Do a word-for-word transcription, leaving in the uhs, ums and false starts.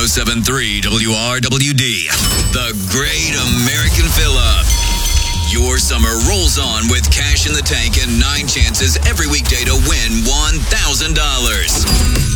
seven point three W R W D. The Great American Fill-Up. Your summer rolls on with cash in the tank and nine chances every weekday to win one thousand dollars.